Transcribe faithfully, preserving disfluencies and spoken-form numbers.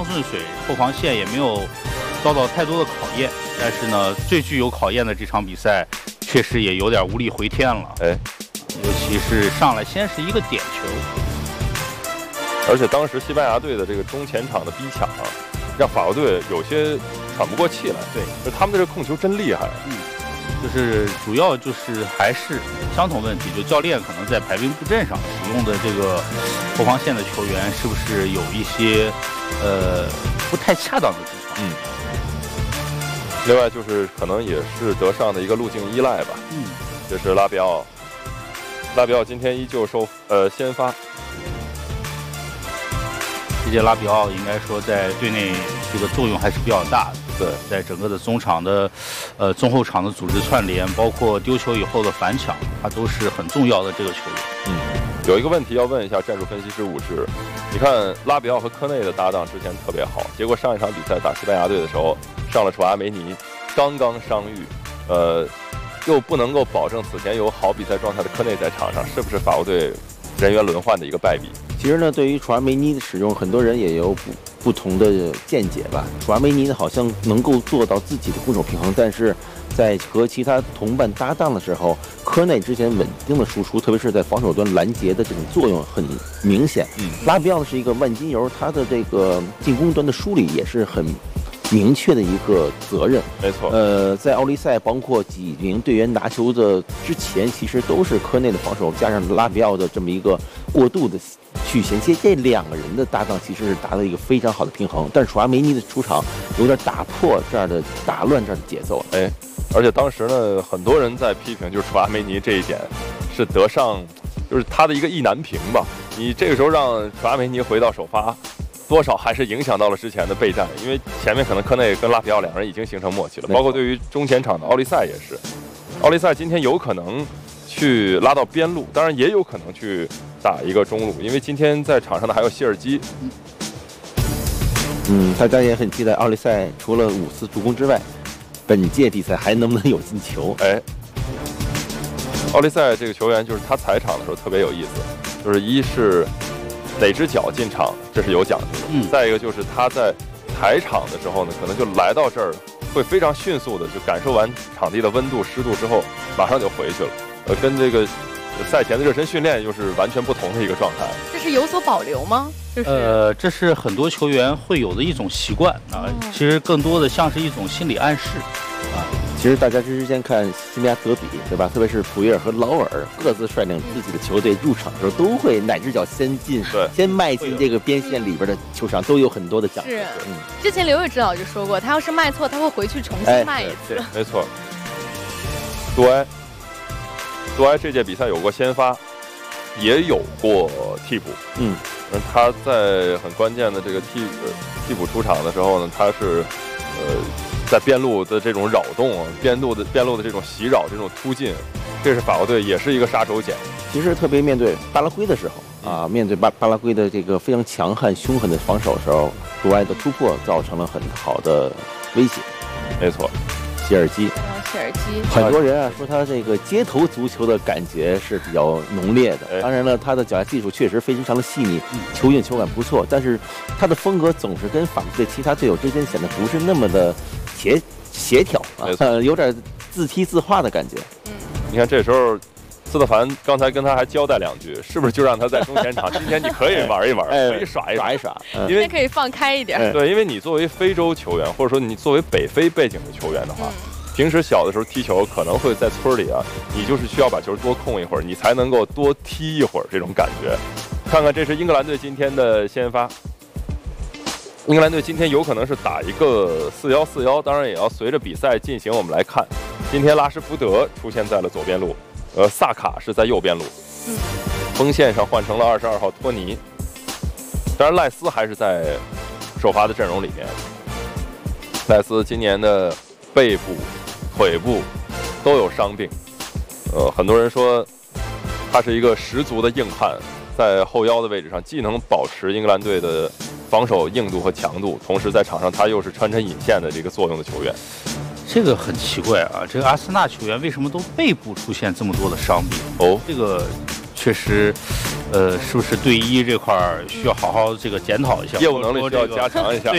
顺水，后防线也没有遭到太多的考验。但是呢，最具有考验的这场比赛，确实也有点无力回天了。 哎， 尤其是上来先是一个点球， 而且当时西班牙队的这个中前场的逼抢啊，让法国队有些喘不过气来。 对， 就他们的这个控球真厉害。 嗯。就是主要就是还是相同问题，就教练可能在排兵布阵上使用的这个后防线的球员是不是有一些呃不太恰当的地方？ 嗯。另外就是可能也是德尚的一个路径依赖吧。 嗯。 这是拉比奥，拉比奥今天依旧受呃先发。 这届拉比奥应该说在队内这个作用还是比较大的。 对， 在整个的中场的，呃中后场的组织串联，包括丢球以后的反抢，它都是很重要的这个球员。 嗯，有一个问题要问一下战术分析师武之，你看拉比奥和科内的搭档之前特别好，结果上一场比赛打西班牙队的时候上了楚阿梅尼，刚刚伤愈，呃，又不能够保证此前有好比赛状态的科内在场上，是不是法国队人员轮换的一个败笔？ 其实呢，对于楚阿梅尼的使用，很多人也有不不同的见解吧。楚阿梅尼呢，好像能够做到自己的攻守平衡，但是在和其他同伴搭档的时候，科内之前稳定的输出，特别是在防守端拦截的这种作用很明显。 嗯， 拉比奥是一个万金油，他的这个进攻端的梳理也是很明确的一个责任。 没错。 呃，在奥利赛包括几名队员拿球的之前，其实都是科内的防守加上拉比奥的这么一个过度的去衔接，这两个人的搭档其实是达到一个非常好的平衡。但是楚阿梅尼的出场有点打破这样的打乱这样的节奏。 哎，而且当时呢，很多人在批评，就是楚阿梅尼这一点是德尚，就是他的一个意难平吧。你这个时候让楚阿梅尼回到首发，多少还是影响到了之前的备战，因为前面可能科内跟拉比奥两个人已经形成默契了，包括对于中前场的奥利赛也是。奥利赛今天有可能去拉到边路，当然也有可能去打一个中路，因为今天在场上的还有希尔基。 嗯，大家也很期待奥利赛除了五次助攻之外，本届比赛还能不能有进球？ 哎，奥利赛这个球员就是他踩场的时候特别有意思，就是一是哪只脚进场，这是有讲究的。 嗯。 再一个就是他在踩场的时候呢，可能就来到这儿，会非常迅速的就感受完场地的温度、湿度之后，马上就回去了。呃，跟这个赛前的热身训练又是完全不同的一个状态。 这是有所保留吗？就是、 呃，这是很多球员会有的一种习惯啊、呃，其实更多的像是一种心理暗示啊。 其实大家之前看西班牙德比，对吧？特别是普约尔和劳尔各自率领自己的球队入场的时候，都会哪只脚先进， 对， 先迈进这个边线里边的球场，都有很多的讲究。 是， 嗯， 之前刘宇指导就说过，他要是迈错，他会回去重新迈一次。 哎、没错。杜埃，杜埃这届比赛有过先发，也有过替补。 嗯， 他在很关键的这个替呃替补出场的时候呢，他是呃。在边路的这种扰动啊，边路的边路的这种袭扰、这种突进，这是法国队也是一个杀手锏。 其实特别面对巴拉圭的时候啊，面对巴巴拉圭的这个非常强悍、凶狠的防守的时候，杜埃的突破造成了很好的威胁。 没错， 希尔基， 希尔基， 很多人啊说他这个街头足球的感觉是比较浓烈的。当然了，他的脚下技术确实非常的细腻，球运球感不错，但是他的风格总是跟法国队其他队友之间显得不是那么的协协调啊，有点自踢自画的感觉。 嗯， 你看这时候，斯特凡刚才跟他还交代两句，是不是就让他在中前场？今天你可以玩一玩， 哎、 可以耍一耍一耍， 因为可以放开一点。 对，因为你作为非洲球员，或者说你作为北非背景的球员的话。嗯，平时小的时候踢球，可能会在村里啊，你就是需要把球多控一会儿，你才能够多踢一会儿这种感觉。看看，这是英格兰队今天的先发。英格兰队今天有可能是打一个四幺四幺，当然也要随着比赛进行。我们来看，今天拉什福德出现在了左边路，呃，萨卡是在右边路。 嗯， 锋线上换成了二十二号托尼，当然赖斯还是在首发的阵容里面。赖斯今年的背部、腿部都有伤病，呃，很多人说他是一个十足的硬汉，在后腰的位置上既能保持英格兰队的防守硬度和强度，同时在场上他又是穿针引线的这个作用的球员。 这个很奇怪啊，这个阿森纳球员为什么都背部出现这么多的伤病？ 哦， 这个确实，呃，是不是队医这块需要好好这个检讨一下， 业务能力需要加强一下。